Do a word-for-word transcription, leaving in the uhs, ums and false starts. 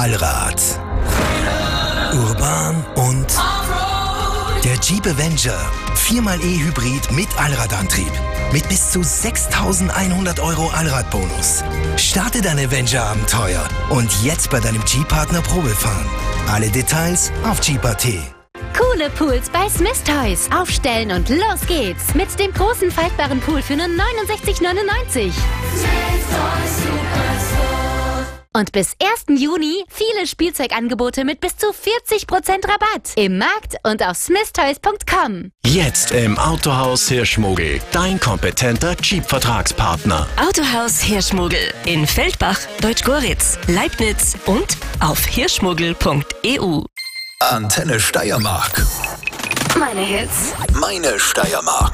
Allrad. Urban und der Jeep Avenger. Viermal E-Hybrid mit Allradantrieb. Mit bis zu sechstausendeinhundert Euro Allradbonus. Starte dein Avenger-Abenteuer und jetzt bei deinem Jeep-Partner Probefahren. Alle Details auf Jeep punkt a t. Coole Pools bei Smith Toys. Aufstellen und los geht's. Mit dem großen faltbaren Pool für nur neunundsechzig neunundneunzig. Und bis ersten Juni viele Spielzeugangebote mit bis zu vierzig Prozent Rabatt. Im Markt und auf smith toys punkt com. Jetzt im Autohaus Hirschmogel. Dein kompetenter Jeep-Vertragspartner. Autohaus Hirschmogel in Feldbach, Deutschgoritz, Leibniz und auf hirschmogel punkt e u. Antenne Steiermark. Meine Hits. Meine Steiermark.